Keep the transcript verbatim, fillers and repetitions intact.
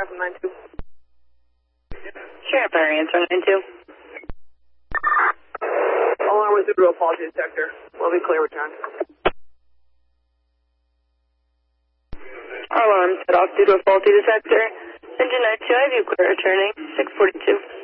from nine two. Sure, Fire answer nine two. Alarm was due to a faulty detector. We'll be clear return. Alarm set off due to a faulty detector. Engine nine two, I have you clear returning. six forty-two.